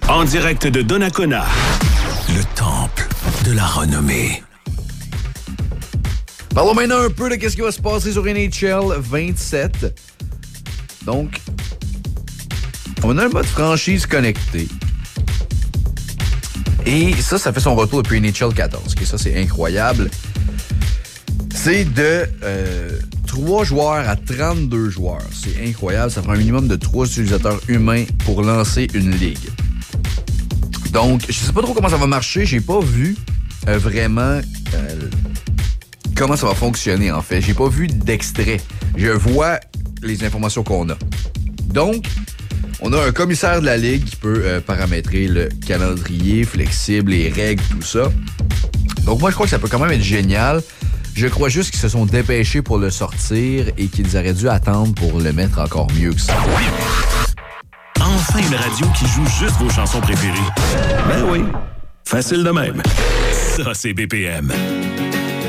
En direct de Donnacona, le temple de la renommée. Parlons maintenant un peu de ce qui va se passer sur NHL 27. Donc, on a un mode franchise connecté. Et ça fait son retour depuis NHL 14. Et ça, c'est incroyable. C'est de 3 joueurs à 32 joueurs. C'est incroyable. Ça prend un minimum de 3 utilisateurs humains pour lancer une ligue. Donc, je sais pas trop comment ça va marcher. J'ai pas vu vraiment comment ça va fonctionner, en fait. J'ai pas vu d'extrait. Je vois les informations qu'on a. Donc, on a un commissaire de la Ligue qui peut paramétrer le calendrier flexible, les règles, tout ça. Donc, moi, je crois que ça peut quand même être génial. Je crois juste qu'ils se sont dépêchés pour le sortir et qu'ils auraient dû attendre pour le mettre encore mieux que ça. Enfin une radio qui joue juste vos chansons préférées. Ben oui, facile de même. Ça, c'est BPM.